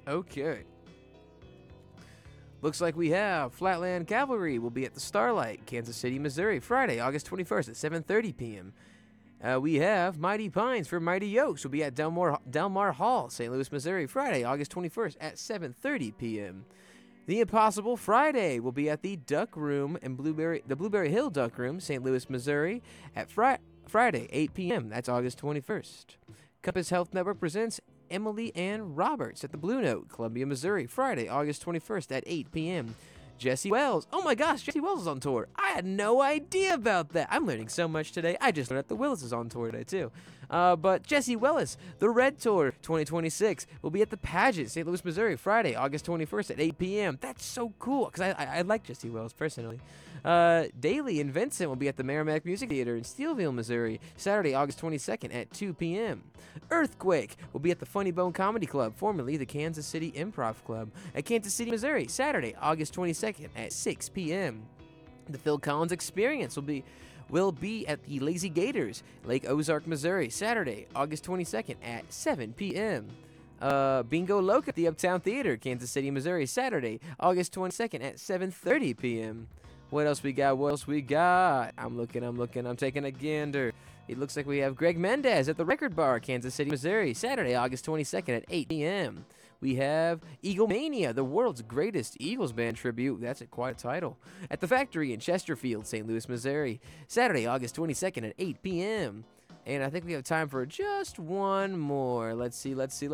Okay. Looks like we have Flatland Cavalry will be at the Starlight, Kansas City, Missouri, Friday, August 21st at 7:30 p.m. We have Mighty Pines for Mighty Oaks will be at Delmar Hall, St. Louis, Missouri, Friday, August 21st at 7:30 p.m. The Impossible Friday will be at the Duck Room and Blueberry Hill Duck Room, St. Louis, Missouri, at Friday, 8 p.m. That's August 21st. Compass Health Network presents Emily Ann Roberts at the Blue Note, Columbia, Missouri, Friday, August 21st at 8 p.m. Jesse Wells. Oh my gosh, Jesse Wells is on tour. I had no idea about that. I'm learning so much today. I just learned that the Willis is on tour today, too. But Jesse Wells, the Red Tour 2026, will be at the Pageant, St. Louis, Missouri, Friday, August 21st at 8 p.m. That's so cool, because I like Jesse Wells, personally. Daly and Vincent will be at the Merrimack Music Theater in Steelville, Missouri, Saturday, August 22nd at 2 p.m. Earthquake will be at the Funny Bone Comedy Club, formerly the Kansas City Improv Club, at Kansas City, Missouri, Saturday, August 22nd at 6 p.m. The Phil Collins Experience will be at the Lazy Gators, Lake Ozark, Missouri, Saturday, August 22nd at 7 p.m. Bingo Loca at the Uptown Theater, Kansas City, Missouri, Saturday, August 22nd at 7:30 p.m. What else we got? I'm looking, I'm taking a gander. It looks like we have Greg Mendez at the Record Bar, Kansas City, Missouri, Saturday, August 22nd at 8 p.m. We have Eaglemania, the world's greatest Eagles band tribute. That's quite a title. At the Factory in Chesterfield, St. Louis, Missouri, Saturday, August 22nd at 8 p.m. And I think we have time for just one more. Let's see.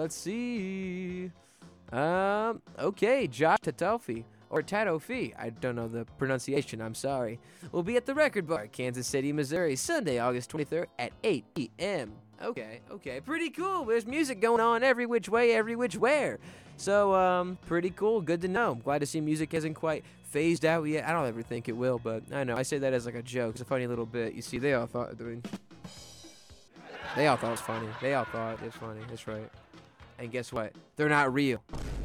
Okay, Josh Tatofi. Or Tatofi, I don't know the pronunciation, I'm sorry, will be at the Record Bar, Kansas City, Missouri, Sunday, August 23rd at 8 p.m. Okay, pretty cool. There's music going on every which way, every which where. So, pretty cool, good to know. I'm glad to see music hasn't quite phased out yet. I don't ever think it will, but I know, I say that as like a joke. It's a funny little bit. You see, they all thought it was funny. They all thought it was funny, that's right. And guess what? They're not real.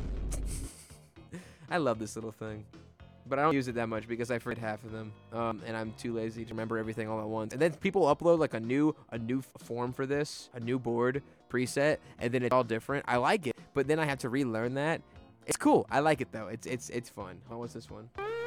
I love this little thing, but I don't use it that much because I forget half of them, and I'm too lazy to remember everything all at once. And then people upload like a new form for this, a new board preset, and then it's all different. I like it, but then I have to relearn that. It's cool. I like it though. It's fun. Oh, what's this one?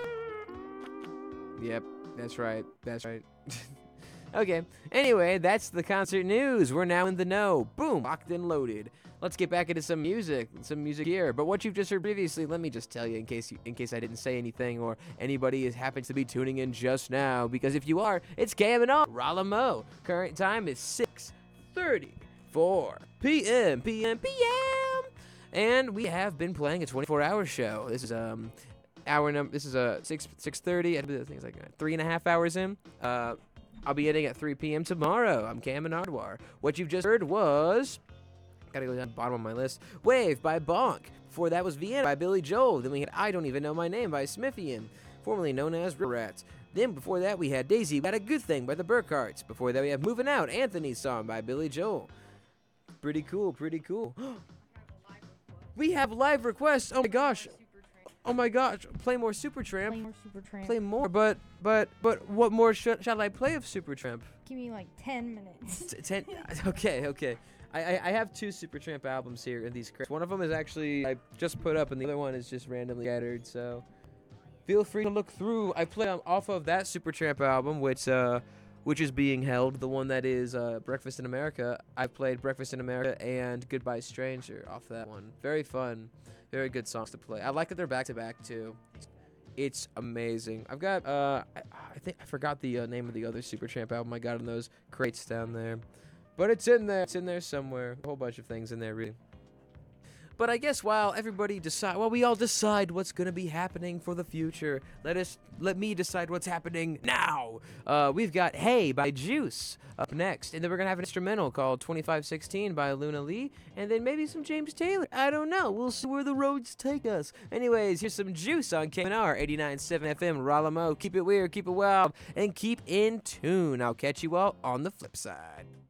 Yep, that's right. Okay. Anyway, that's the concert news. We're now in the know. Boom, locked and loaded. Let's get back into some music here. But what you've just heard previously, let me just tell you in case I didn't say anything or anybody happens to be tuning in just now, because if you are, it's KMNR Ralamo. Current time is 6:34 p.m. And we have been playing a 24-hour show. This is This is 6:30. I think it's like 3.5 hours in. I'll be ending at 3 p.m. tomorrow. I'm Cam and Ardwar. What you've just heard was, gotta go down to the bottom of my list, Wave by Bonk. Before that was Vienna by Billy Joel. Then we had I Don't Even Know My Name by Smithian, formerly known as River Rats. Then before that we had Daisy Got a Good Thing by the Burkharts. Before that we have Moving Out, Anthony's song by Billy Joel. Pretty cool. We have live requests. Oh my gosh. Play more Supertramp. Play more. But what more shall I play of Supertramp? Give me like 10 minutes. 10? Okay. I have 2 Supertramp albums here in these crates. One of them is actually I just put up, and the other one is just randomly scattered, so feel free to look through. I play off of that Supertramp album, which is being held, the one that is Breakfast in America. I played Breakfast in America and Goodbye Stranger off that one. Very fun. Very good songs to play. I like that they're back-to-back, too. It's amazing. I've got, I think I forgot the name of the other Supertramp album I got in those crates down there. But it's in there. It's in there somewhere. A whole bunch of things in there, really. But I guess while we all decide what's going to be happening for the future, let me decide what's happening now. We've got Hey by Juice up next, and then we're going to have an instrumental called 2516 by Luna Lee, and then maybe some James Taylor. I don't know. We'll see where the roads take us. Anyways, here's some Juice on KNR 89.7 FM Ralamo. Keep it weird, keep it wild, and keep in tune. I'll catch you all on the flip side.